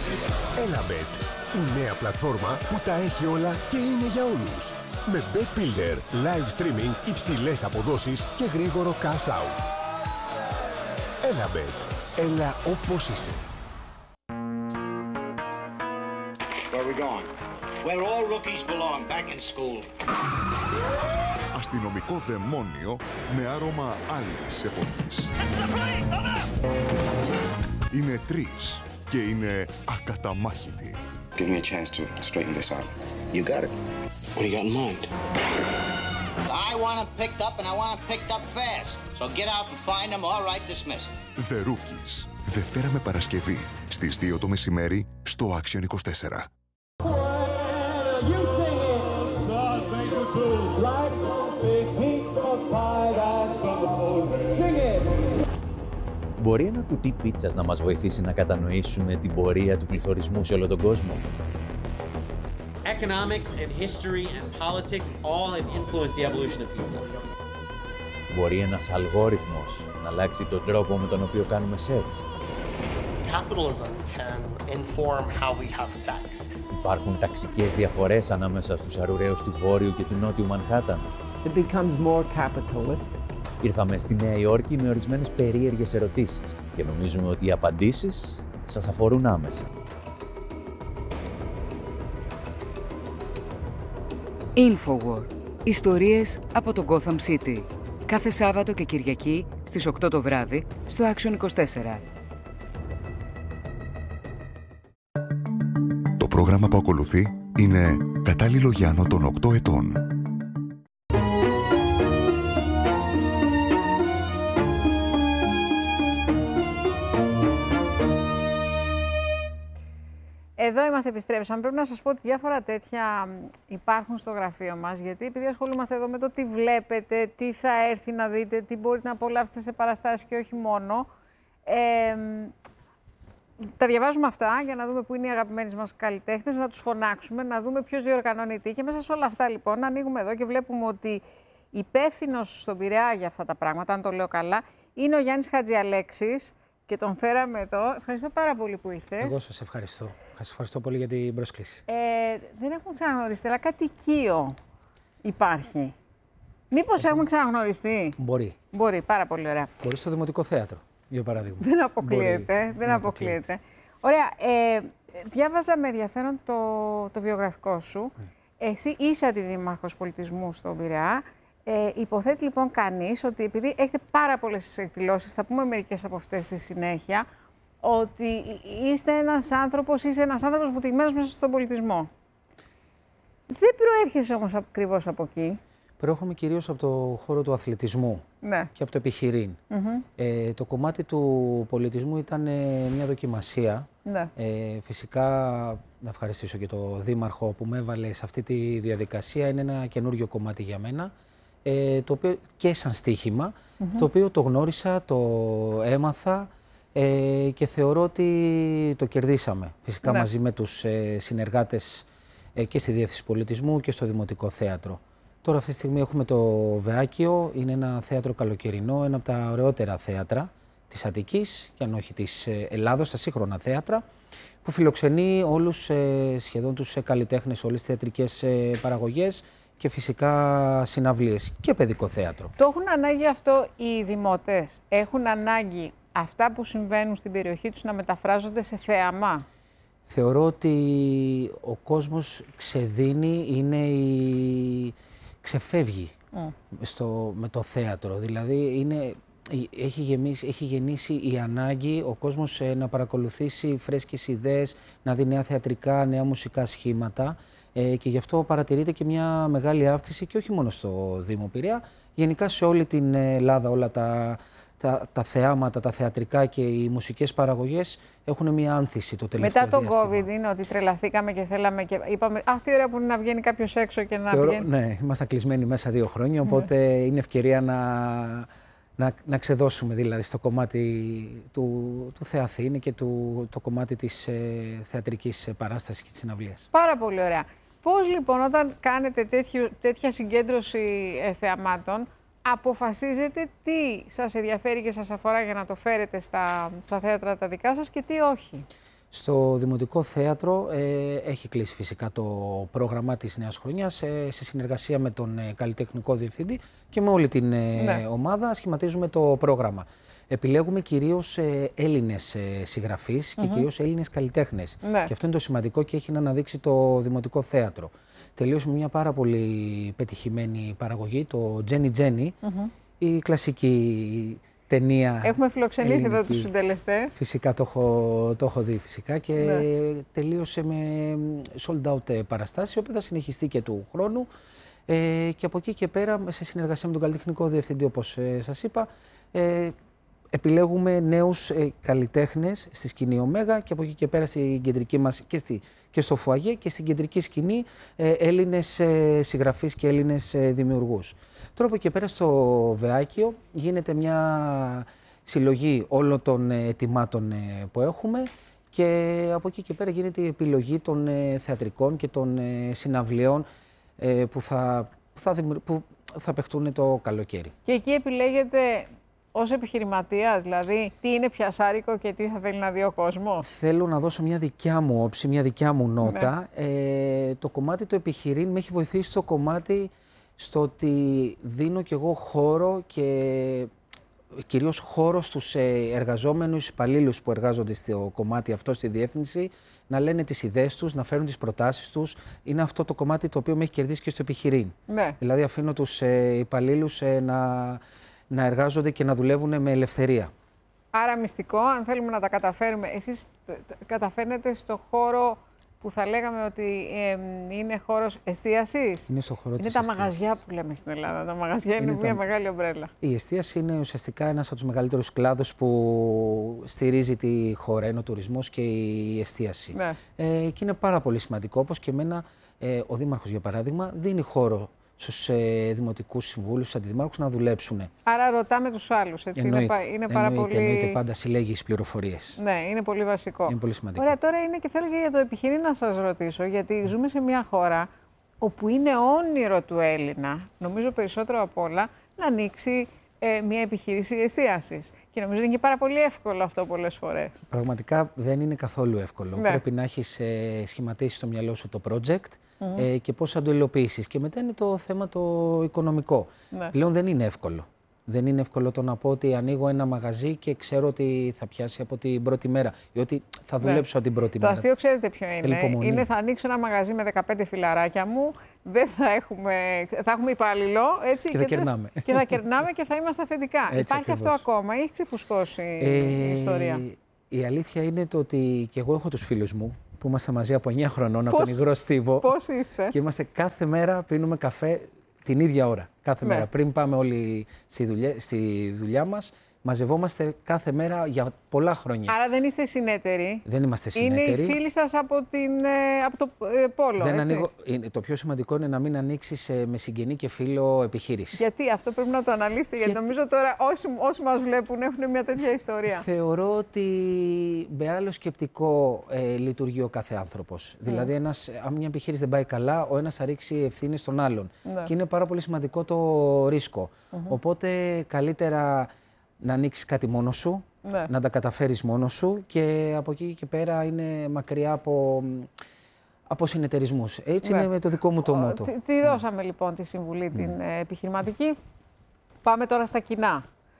Elabet, η νέα πλατφόρμα που τα έχει όλα και είναι για όλους. Με Bet Builder, live streaming, υψηλές αποδόσεις και γρήγορο cash out. Elabet, έλα όπως είσαι. Where are we going? Where all rookies belong, back in school. Αστυνομικό δαιμόνιο με άρωμα άλλης εποχής. Είναι τρεις και είναι ακαταμάχητοι. Give me a chance to straighten this out. You got it. What do you got in mind? I want them picked up and I want them picked up fast. So get out and find them, all right, dismissed. The Rookies. Δευτέρα με Παρασκευή στις 2 το μεσημέρι στο Action 24. Μπορεί ένα κουτί πίτσας να μας βοηθήσει να κατανοήσουμε την πορεία του πληθωρισμού σε όλο τον κόσμο? Economics and history and politics all have influenced the evolution of pizza. Μπορεί ένας αλγόριθμος να αλλάξει τον τρόπο με τον οποίο κάνουμε σεξ? Capitalism can inform how we have sex. Υπάρχουν ταξικές διαφορές ανάμεσα στους αρουραίους του Βόρειου και του Νότιου Μανχάταν. It becomes more capitalistic. Ήρθαμε στη Νέα Υόρκη με ορισμένες περίεργες ερωτήσεις και νομίζουμε ότι οι απαντήσεις σας αφορούν άμεσα. Infowar. Ιστορίες από το Gotham City. Κάθε Σάββατο και Κυριακή στις 8 το βράδυ στο Action 24. Το πρόγραμμα που ακολουθεί είναι κατάλληλο για άνω των 8 ετών. Εδώ είμαστε, επιστρέψαμε. Πρέπει να σας πω ότι διάφορα τέτοια υπάρχουν στο γραφείο μας, γιατί επειδή ασχολούμαστε εδώ με το τι βλέπετε, τι θα έρθει να δείτε, τι μπορείτε να απολαύσετε σε παραστάσεις και όχι μόνο. Τα διαβάζουμε αυτά για να δούμε πού είναι οι αγαπημένοι μας καλλιτέχνες, να τους φωνάξουμε, να δούμε ποιος διοργανώνει τι. Και μέσα σε όλα αυτά λοιπόν ανοίγουμε εδώ και βλέπουμε ότι υπεύθυνος στον Πειραιά για αυτά τα πράγματα, αν το λέω καλά, είναι ο Γιάννης Χατζιαλέξης. Και τον φέραμε εδώ. Ευχαριστώ πάρα πολύ που ήρθες. Εγώ σας ευχαριστώ. Σας ευχαριστώ πολύ για την πρόσκληση. Δεν έχουμε ξαναγνωριστεί, αλλά κάτι οικείο υπάρχει. Μήπως έχουμε ξαναγνωριστεί? Μπορεί, πάρα πολύ ωραία. Μπορεί στο Δημοτικό Θέατρο, για παράδειγμα. Δεν αποκλείεται, δεν αποκλείεται. Ωραία, διάβαζα με ενδιαφέρον το βιογραφικό σου. Εσύ είσαι αντιδήμαρχος πολιτισμού στον Πειραιά. Υποθέτει λοιπόν κανείς ότι επειδή έχετε πάρα πολλές εκδηλώσεις, θα πούμε μερικές από αυτές στη συνέχεια, ότι είσαι ένας άνθρωπος βουτυγμένος μέσα στον πολιτισμό. Δεν προέρχεσαι όμως ακριβώς από εκεί. Προέρχομαι κυρίως από το χώρο του αθλητισμού και από το επιχειρήν. Το κομμάτι του πολιτισμού ήταν μια δοκιμασία. Φυσικά, να ευχαριστήσω και το Δήμαρχο που με έβαλε σε αυτή τη διαδικασία. Είναι ένα καινούριο κομμάτι για μένα. Το οποίο και σαν στοίχημα, το οποίο το γνώρισα, το έμαθα και θεωρώ ότι το κερδίσαμε. Φυσικά μαζί με τους συνεργάτες και στη Διεύθυνση Πολιτισμού και στο Δημοτικό Θέατρο. Τώρα αυτή τη στιγμή έχουμε το Βεάκιο, είναι ένα θέατρο καλοκαιρινό, ένα από τα ωραιότερα θέατρα της Αττικής, και αν όχι της Ελλάδος, τα σύγχρονα θέατρα, που φιλοξενεί όλους σχεδόν τους καλλιτέχνες, όλες τις θεατρικές παραγωγές, και φυσικά συναυλίες και παιδικό θέατρο. Το έχουν ανάγκη αυτό οι δημότες? Έχουν ανάγκη αυτά που συμβαίνουν στην περιοχή τους να μεταφράζονται σε θέαμα? Θεωρώ ότι ο κόσμος ξεδίνει, ξεφεύγει με το θέατρο. Δηλαδή έχει γεννήσει η ανάγκη ο κόσμος να παρακολουθήσει φρέσκες ιδέες, να δει νέα θεατρικά, νέα μουσικά σχήματα. Και γι' αυτό παρατηρείται και μια μεγάλη αύξηση, και όχι μόνο στο Δήμο Πειραιά, γενικά σε όλη την Ελλάδα. Όλα τα θεάματα, τα θεατρικά και οι μουσικές παραγωγές έχουν μια άνθηση το τελευταίο διάστημα. Μετά διάστημα. τον COVID είναι ότι τρελαθήκαμε και θέλαμε και είπαμε αυτή η ώρα που είναι να βγαίνει κάποιος έξω και να βγαίνει. Ναι, είμαστε κλεισμένοι μέσα 2 χρόνια, οπότε είναι ευκαιρία να ξεδώσουμε δηλαδή στο κομμάτι του Θεαθήνη και το κομμάτι της θεατρικής παράστασης και της συναυλίας. Πάρα πολύ ωραία. Πώς λοιπόν όταν κάνετε τέτοια συγκέντρωση θεαμάτων, αποφασίζετε τι σας ενδιαφέρει και σας αφορά για να το φέρετε στα θέατρα τα δικά σας και τι όχι? Στο Δημοτικό Θέατρο έχει κλείσει φυσικά το πρόγραμμα της νέας χρονιάς σε συνεργασία με τον καλλιτεχνικό διευθυντή και με όλη την ομάδα σχηματίζουμε το πρόγραμμα. Επιλέγουμε κυρίως Έλληνες συγγραφείς και κυρίως Έλληνες καλλιτέχνες. Και αυτό είναι το σημαντικό και έχει να αναδείξει το Δημοτικό Θέατρο. Τελείωσε με μια πάρα πολύ πετυχημένη παραγωγή, το Jenny Jenny, η κλασική ταινία. Έχουμε φιλοξενήσει ελληνική. εδώ τους συντελεστές. Φυσικά το έχω δει φυσικά και τελείωσε με sold out παραστάση, η οποία θα συνεχιστεί και του χρόνου. Και από εκεί και πέρα, σε συνεργασία με τον καλλιτεχνικό διευθυντή, όπως σας είπα, επιλέγουμε νέους καλλιτέχνες στη σκηνή Ωμέγα και από εκεί και πέρα στην κεντρική μας και στο φουαγέ και στην κεντρική σκηνή Έλληνες συγγραφείς και Έλληνες δημιουργούς. Τώρα από εκεί και πέρα στο Βεάκιο γίνεται μια συλλογή όλων των ετοιμάτων που έχουμε και από εκεί και πέρα γίνεται η επιλογή των θεατρικών και των συναυλιών που θα παιχτούν το καλοκαίρι. Και εκεί επιλέγεται ως επιχειρηματίας, δηλαδή τι είναι πιασάρικο και τι θα θέλει να δει ο κόσμος. Θέλω να δώσω μια δικιά μου όψη, μια δικιά μου νότα. Το κομμάτι του επιχειρήν με έχει βοηθήσει στο κομμάτι στο ότι δίνω κι εγώ χώρο και κυρίως χώρο στους εργαζόμενους υπαλλήλους που εργάζονται στο κομμάτι αυτό, στη διεύθυνση, να λένε τις ιδέες τους, να φέρουν τις προτάσεις τους. Είναι αυτό το κομμάτι το οποίο με έχει κερδίσει και στο επιχειρήν. Δηλαδή αφήνω τους υπαλλήλους να εργάζονται και να δουλεύουν με ελευθερία. Άρα μυστικό, αν θέλουμε να τα καταφέρουμε, εσείς καταφέρνετε στο χώρο που θα λέγαμε ότι είναι χώρος εστίασης. Είναι στο χώρο της εστίασης. Είναι τα μαγαζιά που λέμε στην Ελλάδα. Τα μαγαζιά είναι μια μεγάλη ομπρέλα. Η εστίαση είναι ουσιαστικά ένας από τους μεγαλύτερους κλάδους που στηρίζει τη χώρα. Είναι ο τουρισμός και η εστίαση. Και είναι πάρα πολύ σημαντικό. Όπως και εμένα, ο Δήμαρχος, για παράδειγμα, δίνει χώρο στους δημοτικούς συμβούλους, στους αντιδημάρχους να δουλέψουν. Άρα ρωτάμε τους άλλους, έτσι. Είναι πάρα πολύ. Εννοείται, πάντα συλλέγει τις πληροφορίες. Ναι, είναι πολύ βασικό. Είναι πολύ σημαντικό. Ωραία, τώρα είναι και θέλω και για το επιχειρήν να σας ρωτήσω, γιατί ζούμε σε μια χώρα όπου είναι όνειρο του Έλληνα, νομίζω περισσότερο απ' όλα, να ανοίξει μια επιχείρηση εστίασης. Και νομίζω είναι και πάρα πολύ εύκολο αυτό πολλές φορές. Πραγματικά δεν είναι καθόλου εύκολο. Πρέπει να έχεις σχηματίσει στο μυαλό σου το project και πώς θα το υλοποιήσεις. Και μετά είναι το θέμα το οικονομικό. Πλέον δεν είναι εύκολο. Δεν είναι εύκολο το να πω ότι ανοίγω ένα μαγαζί και ξέρω ότι θα πιάσει από την πρώτη μέρα ή ότι θα δουλέψω από την πρώτη μέρα. Το αστείο ξέρετε ποιο είναι. Θα ανοίξω ένα μαγαζί με 15 φιλαράκια μου, θα έχουμε υπάλληλο, έτσι, και θα κερνάμε. Και θα κερνάμε και θα είμαστε αφεντικά. Υπάρχει ακριβώς αυτό ακόμα ή έχει ξεφουσκώσει η ιστορία? Η αλήθεια είναι το ότι και εγώ έχω τους φίλους μου που είμαστε μαζί από 9 χρονών, από τον υγρό Στίβο. Πώς είστε? Και είμαστε κάθε μέρα, πίνουμε καφέ την ίδια ώρα. Κάθε μέρα. Πριν πάμε όλοι στη δουλειά μας, μαζευόμαστε κάθε μέρα για πολλά χρόνια. Άρα δεν είστε συνέτεροι. Δεν είμαστε συνέτεροι. Είναι οι φίλοι σας από το πόλο, το πιο σημαντικό είναι να μην ανοίξεις με συγγενή και φίλο επιχείρηση. Γιατί αυτό πρέπει να το αναλύσετε, γιατί νομίζω τώρα όσοι μας βλέπουν έχουν μια τέτοια ιστορία. Θεωρώ ότι με άλλο σκεπτικό λειτουργεί ο κάθε άνθρωπος. Δηλαδή, αν μια επιχείρηση δεν πάει καλά, ο ένας θα ρίξει ευθύνες στον άλλον. Και είναι πάρα πολύ σημαντικό το ρίσκο. Οπότε καλύτερα να ανοίξεις κάτι μόνος σου, να τα καταφέρεις μόνος σου και από εκεί και πέρα είναι μακριά από συνεταιρισμούς. Έτσι είναι με το δικό μου το μότο. Τη δώσαμε λοιπόν τη συμβουλή την επιχειρηματική. Πάμε τώρα στα κοινά.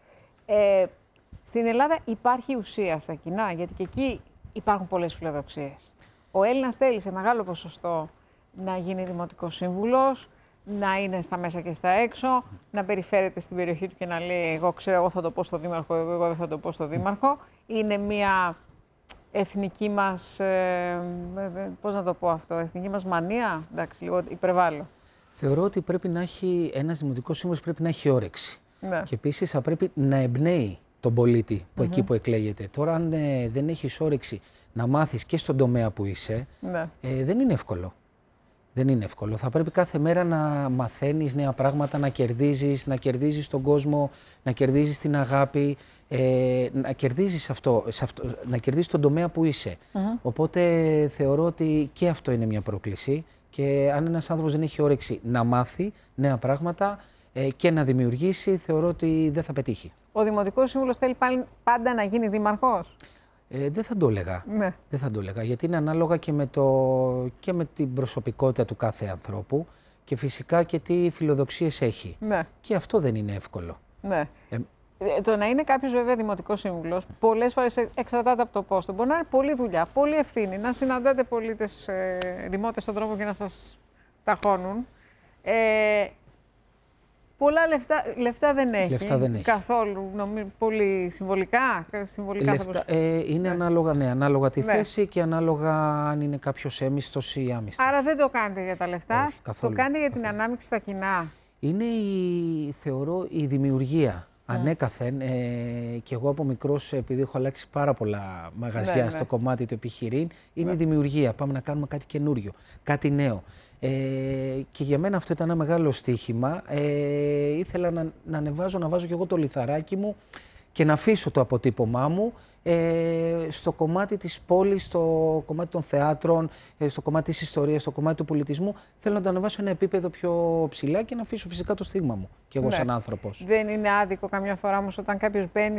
Στην Ελλάδα υπάρχει ουσία στα κοινά, γιατί και εκεί υπάρχουν πολλές φιλοδοξίες. Ο Έλληνας θέλει σε μεγάλο ποσοστό να γίνει δημοτικός σύμβουλος, να είναι στα μέσα και στα έξω, να περιφέρεται στην περιοχή του και να λέει εγώ ξέρω, εγώ θα το πω στο δήμαρχο, εγώ δεν θα το πω στο δήμαρχο. Είναι μια εθνική μας, πώς να το πω αυτό, εθνική μας μανία, εντάξει, λίγο υπερβάλλω. Θεωρώ ότι πρέπει να έχει, ένας δημοτικός σύμβουλος πρέπει να έχει όρεξη. Και επίσης θα πρέπει να εμπνέει τον πολίτη που εκεί που εκλέγεται. Τώρα αν δεν έχεις όρεξη να μάθεις και στον τομέα που είσαι, δεν είναι εύκολο. Δεν είναι εύκολο. Θα πρέπει κάθε μέρα να μαθαίνεις νέα πράγματα, να κερδίζεις τον κόσμο, να κερδίζεις την αγάπη, να κερδίζεις να κερδίζεις τον τομέα που είσαι. Οπότε θεωρώ ότι και αυτό είναι μια πρόκληση και αν ένας άνθρωπος δεν έχει όρεξη να μάθει νέα πράγματα και να δημιουργήσει, θεωρώ ότι δεν θα πετύχει. Ο Δημοτικός Σύμβουλος θέλει πάντα να γίνει δήμαρχος. Δεν θα το έλεγα. Ναι. Δεν θα το έλεγα, γιατί είναι ανάλογα και με την προσωπικότητα του κάθε ανθρώπου και φυσικά και τι φιλοδοξίες έχει. Ναι. Και αυτό δεν είναι εύκολο. Ναι. Το να είναι κάποιος βέβαια δημοτικός σύμβουλος, πολλές φορές εξαρτάται από το πόστο. Μπορεί να είναι πολλή δουλειά, πολλή ευθύνη, να συναντάτε πολίτες, δημότες στον δρόμο και να σας ταχώνουν. Πολλά λεφτά δεν έχει. Λεφτά δεν έχει. Καθόλου. Πολύ συμβολικά. Λεφτά, είναι ανάλογα τη θέση και ανάλογα αν είναι κάποιος έμισθος ή άμισθος. Άρα δεν το κάνετε για τα λεφτά, όχι, καθόλου, το κάνετε για την ανάμειξη στα κοινά. Είναι θεωρώ η δημιουργία. Ανέκαθεν και εγώ από μικρός, επειδή έχω αλλάξει πάρα πολλά μαγαζιά στο κομμάτι του επιχειρήν, είναι η δημιουργία. Πάμε να κάνουμε κάτι καινούριο, κάτι νέο. Και για μένα αυτό ήταν ένα μεγάλο στοίχημα. Ήθελα να βάζω και εγώ το λιθαράκι μου και να αφήσω το αποτύπωμά μου στο κομμάτι της πόλης, στο κομμάτι των θεάτρων, στο κομμάτι της ιστορίας, στο κομμάτι του πολιτισμού. Θέλω να το ανεβάσω ένα επίπεδο πιο ψηλά και να αφήσω φυσικά το στίγμα μου και εγώ σαν άνθρωπος. Δεν είναι άδικο καμιά φορά όμως όταν κάποιος μπαίνει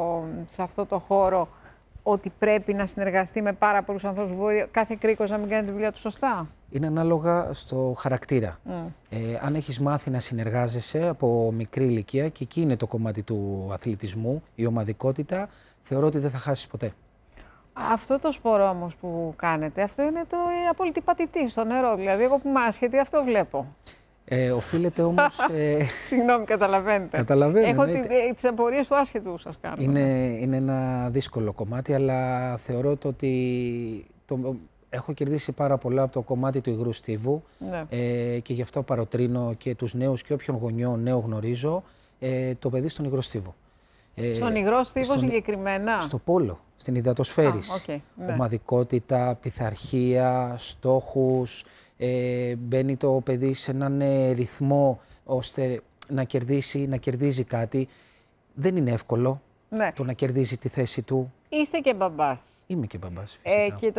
σε αυτό το χώρο ότι πρέπει να συνεργαστεί με πάρα πολλούς ανθρώπους, μπορεί κάθε κρίκος να μην κάνει τη δουλειά του σωστά? Είναι ανάλογα στο χαρακτήρα. Αν έχεις μάθει να συνεργάζεσαι από μικρή ηλικία, και εκεί είναι το κομμάτι του αθλητισμού, η ομαδικότητα, θεωρώ ότι δεν θα χάσεις ποτέ. Αυτό το σπορ όμως που κάνετε, αυτό είναι η απόλυτη πατητή στο νερό. Δηλαδή, εγώ που είμαι άσχετη, αυτό βλέπω. Οφείλεται όμως... Συγγνώμη, καταλαβαίνετε. Καταλαβαίνω. Έχω τις απορίες του άσχετου σας κάνω. Είναι ένα δύσκολο κομμάτι, αλλά θεωρώ ότι έχω κερδίσει πάρα πολλά από το κομμάτι του υγρού στίβου και γι' αυτό παροτρύνω και τους νέους και όποιον γονιό νέο γνωρίζω, το παιδί στον υγρό στίβο. Στον υγρό στίβο συγκεκριμένα? Στο πόλο, στην υδατοσφαίρη. Ομαδικότητα, πειθαρχία, στόχους. Μπαίνει το παιδί σε έναν ρυθμό ώστε να κερδίζει κάτι. Δεν είναι εύκολο το να κερδίζει τη θέση του. Είστε και μπαμπάς. Είμαι και μπαμπάς, φυσικά. Και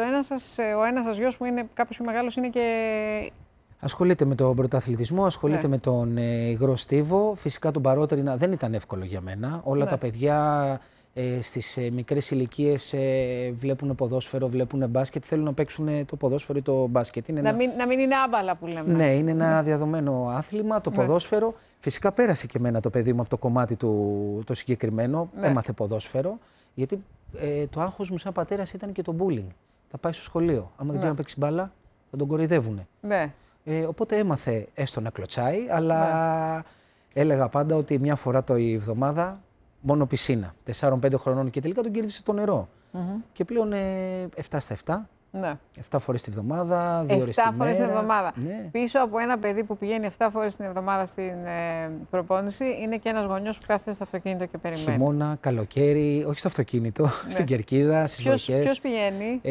ο ένας σας γιος που είναι κάπως πιο μεγάλος είναι και... Ασχολείται με τον πρωταθλητισμό, ασχολείται με τον υγρό στίβο. Φυσικά τον παρότρινα, δεν ήταν εύκολο για μένα. Όλα τα παιδιά στις μικρές ηλικίες βλέπουν ποδόσφαιρο, βλέπουν μπάσκετ, θέλουν να παίξουν το ποδόσφαιρο ή το μπάσκετ. Να μην είναι άμπαλα που λέμε. Ναι, είναι ένα διαδομένο άθλημα, το ποδόσφαιρο. Φυσικά πέρασε και εμένα το παιδί μου από το κομμάτι του το συγκεκριμένο, έμαθε ποδόσφαιρο, γιατί το άγχος μου σαν πατέρας ήταν και το bullying. Θα πάει στο σχολείο, άμα δεν ξέρει να παίξει μπάλα, θα τον κοροϊδεύουνε. Οπότε έμαθε έστω να κλωτσάει, αλλά έλεγα πάντα ότι μια φορά το εβδομάδα μόνο πισίνα, 4-5 χρονών, και τελικά τον κέρδισε το νερό. Και πλέον 7 στα 7. 7 φορές τη βδομάδα, 2 ώρες τη μέρα. 7 φορές την εβδομάδα. Πίσω από ένα παιδί που πηγαίνει 7 φορές την εβδομάδα στην προπόνηση είναι και ένας γονιός που κάθεται στο αυτοκίνητο και περιμένει. Χειμώνα, καλοκαίρι, όχι στο αυτοκίνητο, στην κερκίδα, στις βροχές. Ποιος πηγαίνει?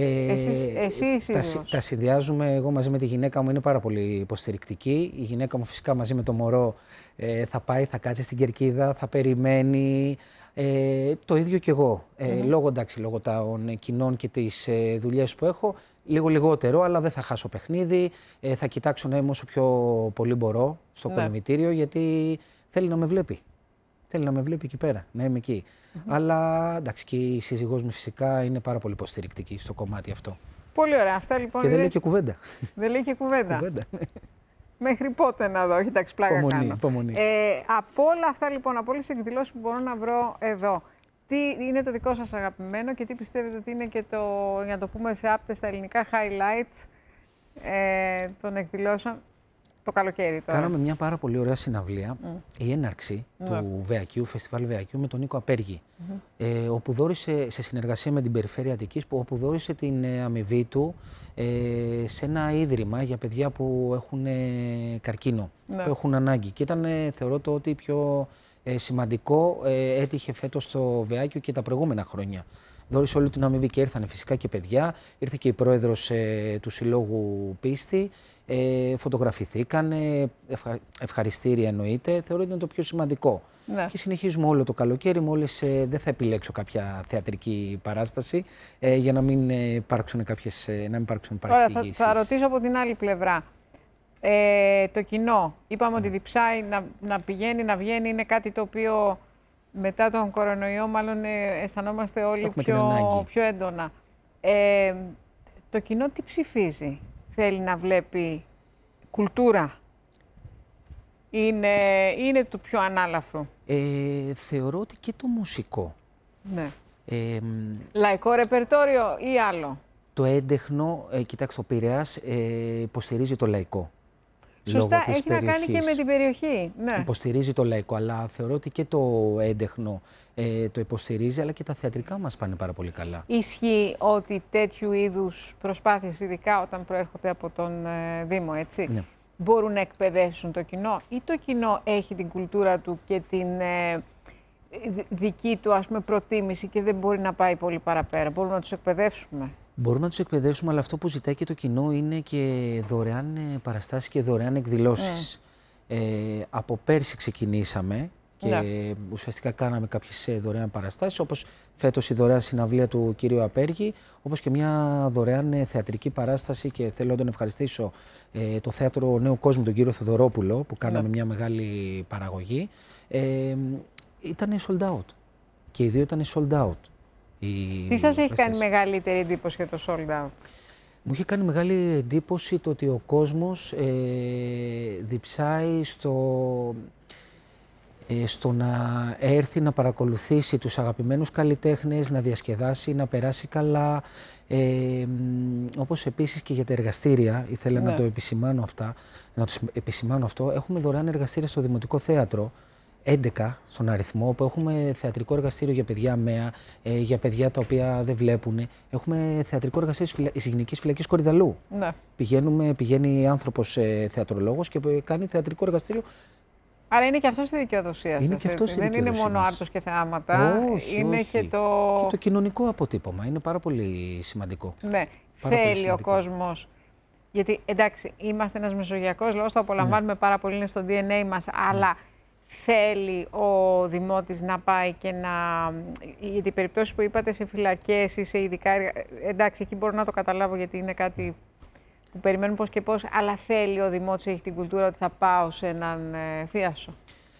Εσύ τα συνδυάζουμε εγώ μαζί με τη γυναίκα μου, είναι πάρα πολύ υποστηρικτική. Η γυναίκα μου φυσικά μαζί με το μωρό θα πάει, θα κάτσει στην κερκίδα, θα περιμένει. Το ίδιο και εγώ. Λόγω των κοινών και τις δουλειές που έχω, λίγο λιγότερο, αλλά δεν θα χάσω παιχνίδι. Θα κοιτάξω να είμαι όσο πιο πολύ μπορώ στο κολυμβητήριο, γιατί θέλει να με βλέπει. Θέλει να με βλέπει εκεί πέρα, να είμαι εκεί. Αλλά εντάξει, και η σύζυγός μου φυσικά είναι πάρα πολύ υποστηρικτική στο κομμάτι αυτό. Πολύ ωραία. Αυτά λοιπόν. Και δεν λέει και κουβέντα. Δεν λέει και κουβέντα. Μέχρι πότε να δω, κοιτάξτε, πλάκα κάνω. Από όλα αυτά λοιπόν, από όλες τις εκδηλώσεις που μπορώ να βρω εδώ, τι είναι το δικό σας αγαπημένο και τι πιστεύετε ότι είναι και το, για να το πούμε σε άπτες στα ελληνικά, highlights των εκδηλώσεων το καλοκαίρι τώρα? Κάναμε μια πάρα πολύ ωραία συναυλία, η έναρξη του Βεακιού, Φεστιβάλ Βεακιού, με τον Νίκο Απέργη, όπου δόρισε, σε συνεργασία με την Περιφέρεια Αττικής, όπου δόρισε την αμοιβή του σε ένα ίδρυμα για παιδιά που έχουν καρκίνο, που έχουν ανάγκη. Και ήταν, θεωρώ, το ότι πιο σημαντικό έτυχε φέτος το Βεάκιο και τα προηγούμενα χρόνια. Δόρισε όλη την αμοιβή και ήρθαν φυσικά και παιδιά, ήρθε και η πρόεδρος του Συλλόγου Πίστη, φωτογραφηθήκαν, ευχαριστήρια εννοείται, θεωρώ ότι είναι το πιο σημαντικό. Και συνεχίζουμε όλο το καλοκαίρι, μόλις δεν θα επιλέξω κάποια θεατρική παράσταση για να μην υπάρξουν παρεξηγήσεις. Θα ρωτήσω από την άλλη πλευρά. Το κοινό, είπαμε ότι διψάει να πηγαίνει, να βγαίνει, είναι κάτι το οποίο μετά τον κορονοϊό μάλλον αισθανόμαστε όλοι πιο έντονα. Το κοινό τι ψηφίζει? Θέλει να βλέπει κουλτούρα? Είναι το πιο ανάλαφρο? Θεωρώ ότι και το μουσικό. Ναι. Λαϊκό ρεπερτόριο ή άλλο? Το έντεχνο, κοιτάξτε, ο Πειραιάς υποστηρίζει το λαϊκό. Σωστά, έχει να κάνει και με την περιοχή. Ναι. Υποστηρίζει το λαϊκό, αλλά θεωρώ ότι και το έντεχνο το υποστηρίζει, αλλά και τα θεατρικά μας πάνε πάρα πολύ καλά. Ισχύει ότι τέτοιου είδους προσπάθειες, ειδικά όταν προέρχονται από τον Δήμο, έτσι, ναι, μπορούν να εκπαιδεύσουν το κοινό, ή το κοινό έχει την κουλτούρα του και την δική του, ας πούμε, προτίμηση και δεν μπορεί να πάει πολύ παραπέρα? Μπορούμε να τους εκπαιδεύσουμε? Μπορούμε να τους εκπαιδεύσουμε, αλλά αυτό που ζητάει και το κοινό είναι και δωρεάν παραστάσεις και δωρεάν εκδηλώσεις. Από πέρσι ξεκινήσαμε και ουσιαστικά κάναμε κάποιες δωρεάν παραστάσεις, όπως φέτος η δωρεάν συναυλία του κύριου Απέργη, όπως και μια δωρεάν θεατρική παράσταση, και θέλω να τον ευχαριστήσω το Θέατρο Νέου Κόσμου, τον κύριο Θεοδωρόπουλο, που κάναμε μια μεγάλη παραγωγή. Ήταν sold out. Και οι δύο ήταν sold out. Τι σας έχει κάνει μεγαλύτερη εντύπωση για το sold out? Μου είχε κάνει μεγάλη εντύπωση το ότι ο κόσμος διψάει στο να έρθει να παρακολουθήσει τους αγαπημένους καλλιτέχνες, να διασκεδάσει, να περάσει καλά. Όπως επίσης και για τα εργαστήρια, ήθελα να το επισημάνω τους επισημάνω αυτό. Έχουμε δωρεάν εργαστήρια στο Δημοτικό Θέατρο, 11 στον αριθμό, που έχουμε θεατρικό εργαστήριο για παιδιά ΜΕΑ, για παιδιά τα οποία δεν βλέπουν. Έχουμε θεατρικό εργαστήριο της Υγειονομικής Φυλακής Κορυδαλού. Ναι. Πηγαίνει άνθρωπος θεατρολόγος και κάνει θεατρικό εργαστήριο. Άρα είναι και αυτό στη δικαιοδοσία σας. Δεν είναι μόνο άρτος και θεάματα. Είναι και το κοινωνικό αποτύπωμα. Είναι πάρα πολύ σημαντικό. Ναι. Θέλει ο κόσμος. Γιατί εντάξει, είμαστε ένας μεσογειακός λαός, το απολαμβάνουμε πάρα πολύ, είναι στο DNA μας, αλλά θέλει ο Δημότης να πάει και να... Γιατί οι περιπτώσεις που είπατε σε φυλακές ή σε ειδικά... Εντάξει, εκεί μπορώ να το καταλάβω, γιατί είναι κάτι που περιμένουν πώς και πώς, αλλά θέλει ο Δημότης, έχει την κουλτούρα ότι θα πάω σε έναν θίασο.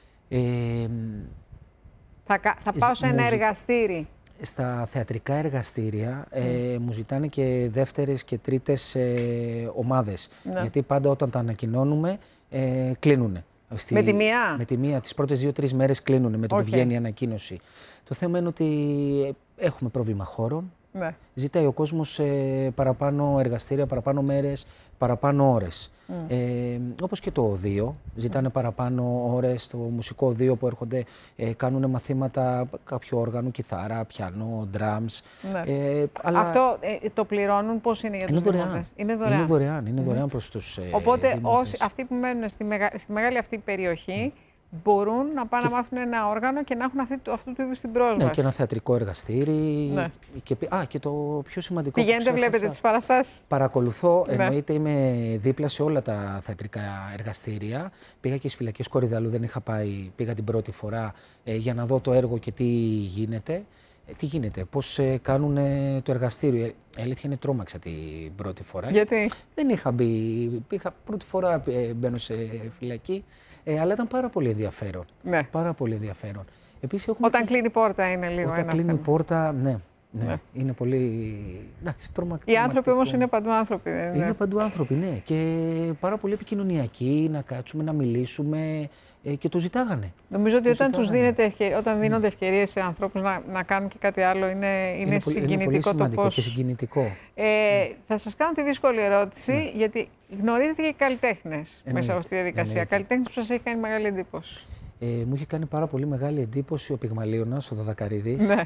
Θα πάω σε ένα εργαστήρι. Στα θεατρικά εργαστήρια μου ζητάνε και δεύτερες και τρίτες ομάδες. Ναι. Γιατί πάντα όταν τα ανακοινώνουμε κλείνουνε. Με τη μία? Με τη μία. Τις πρώτες 2-3 μέρες κλείνουν με το που βγαίνει η ανακοίνωση. Το θέμα είναι ότι έχουμε πρόβλημα χώρων. Ναι. Ζητάει ο κόσμος παραπάνω εργαστήρια, παραπάνω μέρες, παραπάνω ώρες. Όπως και το οδείο. Ζητάνε παραπάνω ώρες στο μουσικό οδείο που έρχονται, κάνουν μαθήματα κάποιο όργανο, κιθάρα, πιανό, drums. Ναι. Αλλά... Αυτό το πληρώνουν, πώς είναι για τους δημότες? Είναι δωρεάν. Είναι δωρεάν προς τους Οπότε αυτοί που μένουν στη μεγάλη αυτή περιοχή μπορούν να πάνε να μάθουν ένα όργανο και να έχουν αυτού του είδους την πρόσβαση. Ναι, και ένα θεατρικό εργαστήρι. Ναι. Και το πιο σημαντικό. Πηγαίνετε, βλέπετε τις παραστάσεις? Παρακολουθώ. Ναι. Εννοείται, είμαι δίπλα σε όλα τα θεατρικά εργαστήρια. Πήγα και στις Φυλακές Κορυδαλού, δεν είχα πάει. Πήγα την πρώτη φορά για να δω το έργο και τι γίνεται. Πώς κάνουν το εργαστήριο. Η αλήθεια είναι, τρόμαξα την πρώτη φορά. Γιατί? Δεν είχα μπει. Πρώτη φορά μπαίνω σε φυλακή. Αλλά ήταν πάρα πολύ ενδιαφέρον. Ναι. Πάρα πολύ ενδιαφέρον. Επίσης, όταν κλείνει η πόρτα είναι λίγο. Όταν κλείνει η πόρτα, ναι. Είναι πολύ. Εντάξει, οι άνθρωποι όμως είναι παντού άνθρωποι. Είναι παντού άνθρωποι, ναι. Και πάρα πολύ επικοινωνιακοί, να κάτσουμε, να μιλήσουμε. Και το ζητάγανε. Νομίζω ότι όταν δίνονται ευκαιρίες σε ανθρώπους να κάνουν και κάτι άλλο, είναι συγκινητικό. Είναι πολύ σημαντικό το πώς. Και συγκινητικό. Θα σας κάνω τη δύσκολη ερώτηση, γιατί γνωρίζετε και καλλιτέχνες μέσα από αυτή τη διαδικασία. Καλλιτέχνες που σας έχει κάνει μεγάλη εντύπωση? Μου είχε κάνει πάρα πολύ μεγάλη εντύπωση ο Πυγμαλίωνας, ο Δοδακαρίδης. Ναι.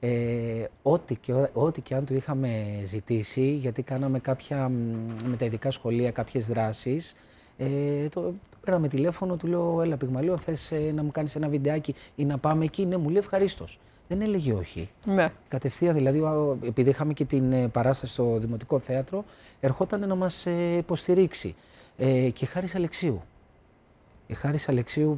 Ό,τι και αν του είχαμε ζητήσει, γιατί κάναμε με τα ειδικά σχολεία κάποιες δράσεις, πήραμε τηλέφωνο, του λέω: Έλα, Πυγμαλίω, θες να μου κάνεις ένα βιντεάκι ή να πάμε εκεί? Ναι, μου λέει ευχαρίστως. Δεν έλεγε όχι. Ναι. Κατευθείαν, δηλαδή, επειδή είχαμε και την παράσταση στο Δημοτικό Θέατρο, ερχόταν να μας υποστηρίξει. Και η Χάρης Αλεξίου. Η Χάρης Αλεξίου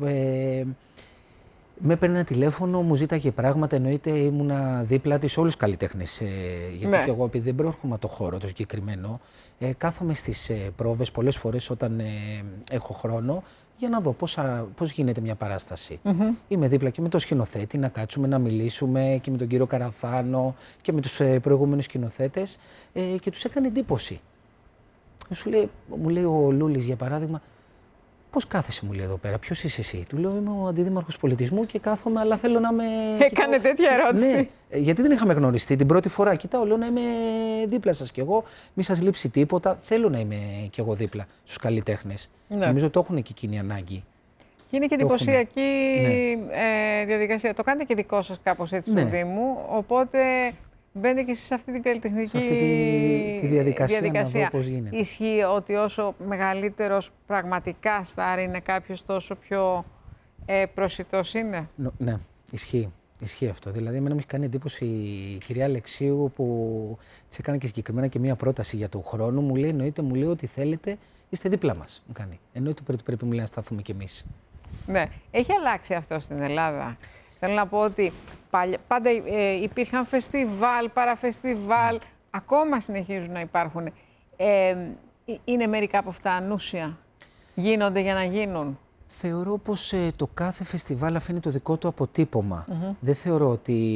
με έπαιρνε ένα τηλέφωνο, μου ζήταγε πράγματα, εννοείται, ήμουνα δίπλα της, όλους τους καλλιτέχνες. Γιατί και εγώ, επειδή δεν προέρχομαι από το χώρο το συγκεκριμένο, κάθομαι στις πρόβες πολλές φορές όταν έχω χρόνο για να δω πώς γίνεται μια παράσταση. Είμαι δίπλα και με τον σκηνοθέτη, να κάτσουμε να μιλήσουμε και με τον κύριο Καραθάνο και με τους προηγούμενους σκηνοθέτες και τους έκανε εντύπωση. Μου λέει ο Λούλης, για παράδειγμα, πώς κάθεσαι, μου λέει, εδώ πέρα, ποιος είσαι εσύ? Του λέω, είμαι ο αντιδήμαρχος πολιτισμού και κάθομαι, αλλά θέλω να είμαι. Έκανε τέτοια ερώτηση. Ναι, γιατί δεν είχαμε γνωριστεί την πρώτη φορά. Κοιτάω, λέω να είμαι δίπλα σας κι εγώ, μη σας λείψει τίποτα. Θέλω να είμαι κι εγώ δίπλα στους καλλιτέχνες. Ναι. Νομίζω το έχουν και εκείνη ανάγκη. Και είναι και εντυπωσιακή διαδικασία. Το κάνετε και δικό σας κάπως έτσι στο Δήμου. Οπότε μπαίνετε και σε αυτή την καλλιτεχνική σε αυτή τη διαδικασία. Να δω πώς γίνεται. Ισχύει ότι όσο μεγαλύτερος πραγματικά στάρ είναι κάποιος, τόσο πιο προσιτός είναι? Ναι, ισχύει αυτό. Δηλαδή, εμένα μου έχει κάνει εντύπωση η κυρία Αλεξίου που της έκανε και συγκεκριμένα και μία πρόταση για τον χρόνο. Μου λέει, εννοείται, μου λέει ότι θέλετε, είστε δίπλα μας. Μου κάνει. Εννοείται πρέπει να σταθούμε κι εμείς. Ναι. Έχει αλλάξει αυτό στην Ελλάδα? Θέλω να πω ότι πάντα υπήρχαν φεστιβάλ, παραφεστιβάλ, ακόμα συνεχίζουν να υπάρχουν. Είναι μερικά από αυτά ανούσια? Γίνονται για να γίνουν? Θεωρώ πως το κάθε φεστιβάλ αφήνει το δικό του αποτύπωμα. Δεν θεωρώ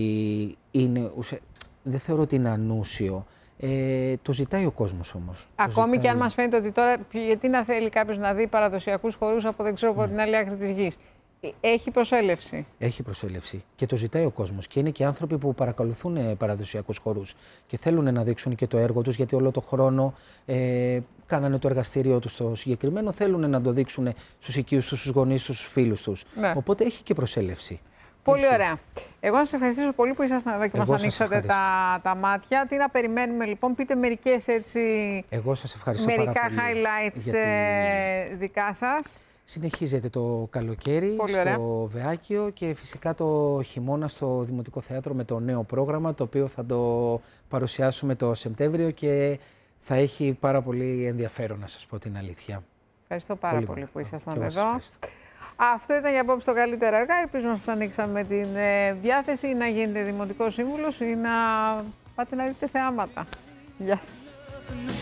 ότι είναι ανούσιο. Το ζητάει ο κόσμος όμως. Ακόμη και αν μας φαίνεται ότι τώρα, γιατί να θέλει κάποιος να δει παραδοσιακούς χορούς από δεν ξέρω από την άλλη άκρη της γης. Έχει προσέλευση. Έχει προσέλευση και το ζητάει ο κόσμος. Και είναι και άνθρωποι που παρακολουθούν παραδοσιακούς χορούς και θέλουν να δείξουν και το έργο τους, γιατί όλο το χρόνο κάνανε το εργαστήριό τους το συγκεκριμένο, θέλουν να το δείξουν στους οικείους τους, στους γονείς τους, στους φίλους τους. Ναι. Οπότε έχει και προσέλευση. Πολύ ωραία. Εγώ να σας ευχαριστήσω πολύ που ήσασταν εδώ και μας ανοίξατε τα μάτια. Τι να περιμένουμε λοιπόν? Πείτε μερικές έτσι. Εγώ σας ευχαριστώ πάρα πολύ. Μερικά highlights δικά σας. Συνεχίζεται το καλοκαίρι στο Βεάκιο και φυσικά το χειμώνα στο Δημοτικό Θέατρο με το νέο πρόγραμμα, το οποίο θα το παρουσιάσουμε το Σεπτέμβριο και θα έχει πάρα πολύ ενδιαφέρον, να σας πω την αλήθεια. Ευχαριστώ πάρα πολύ που ήσασταν εδώ. Αυτό ήταν για απόψε το καλύτερα αργά. Ελπίζω να σας ανοίξαμε την διάθεση να γίνετε δημοτικός σύμβουλος ή να πάτε να δείτε θεάματα. Γεια σας.